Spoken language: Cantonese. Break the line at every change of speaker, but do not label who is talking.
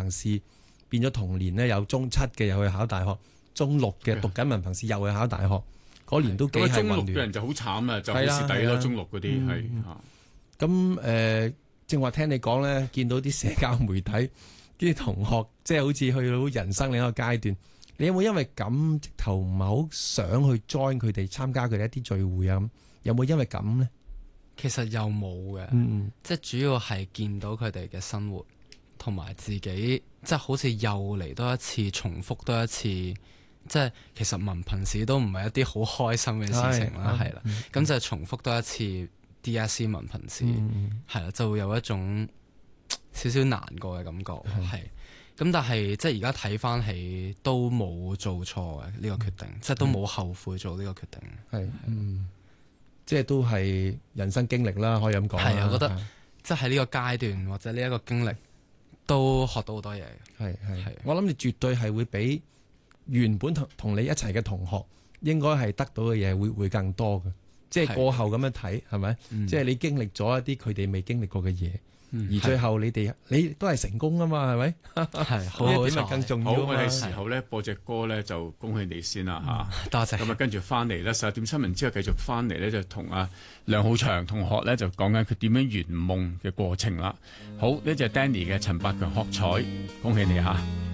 憑試變咗同年呢，有中七嘅又去考大學，中六嘅讀緊文憑試又去考大學，嗰年都幾係混亂。
中六嘅人就好慘啊，就好蝕底咯。中六嗰啲係
咁正話聽你講咧，見到啲社交媒體啲同學，即係好似去到人生另一個階段，你有冇因為咁直頭唔係好想去 join 佢哋參加佢哋一啲聚會啊？咁有冇因為咁呢？
其實又冇嘅，即係主要係見到佢哋嘅生活，同埋自己即係好似又嚟多一次，重複多一次，即係其實文憑試都唔係一啲好開心嘅事情啦，係啦，咁就重複多一次 DSE 文憑試，係啦，就會有一種少少難過嘅感覺，係。咁但係即係而家睇翻起都冇做錯嘅呢個決定，即係都冇後悔做呢個決定。
係，即係都係人生經歷啦，可以咁講。
係啊，我覺得即係喺呢個階段或者呢一個經歷都學到好多嘢。
係，我諗你絕對係會比原本同你一齊嘅同學應該係得到嘅嘢會更多嘅。即係過後咁樣睇係咪？即係你經歷咗一啲佢哋未經歷過嘅嘢。而最後你都係成功啊嘛，係咪？
係好
點咪更重要啊嘛。
好，我哋時候咧播隻歌咧就恭喜你先啦嚇，
多謝。
咁啊跟住翻嚟咧11點新聞之後繼續翻嚟咧就同阿梁浩祥同學咧就講緊佢點樣圓夢嘅過程啦。好，呢隻 Danny 嘅陳百強喝彩，恭喜你嚇。